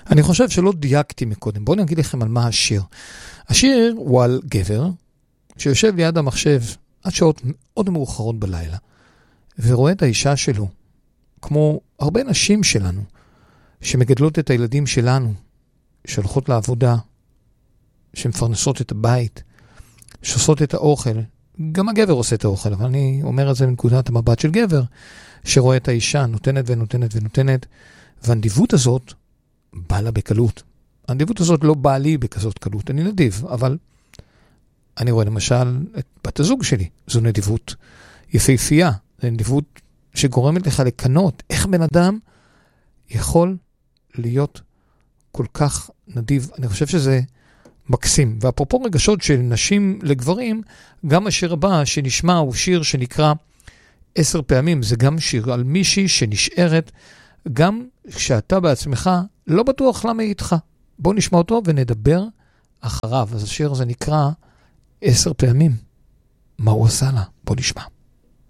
אני חושב שלא דייקתי מקודם. בואו נגיד לכם על מה השיר. השיר הוא על גבר שיושב ליד המחשב עד שעות מאוד מאוחרות בלילה, ורואה את האישה שלו, כמו הרבה נשים שלנו, שמגדלות את הילדים שלנו, שהולכות לעבודה, שמפרנסות את הבית, שעושות את האוכל. גם הגבר עושה את האוכל, אבל אני אומר את זה מנקודת המבט של גבר, שרואה את האישה, נותנת ונותנת ונותנת, והנדיבות הזאת באה לה בקלות. הנדיבות הזאת לא באה לי בכזאת קלות, אני נדיב, אבל אני רואה למשל את בת הזוג שלי, זו נדיבות יפהפייה, זו נדיבות שגורמת לך לקנות, איך בן אדם יכול להיות כל כך נדיב. אני חושב שזה מקסים. ואפרופו רגשות של נשים לגברים, גם השיר הבא שנשמע הוא שיר שנקרא 10 פעמים, זה גם שיר על מישהי שנשארת, גם כשאתה בעצמך לא בטוח למה היא איתך. בואו נשמע אותו ונדבר אחריו. אז השיר הזה נקרא 10 פעמים. מה הוא עשה לה? בואו נשמע.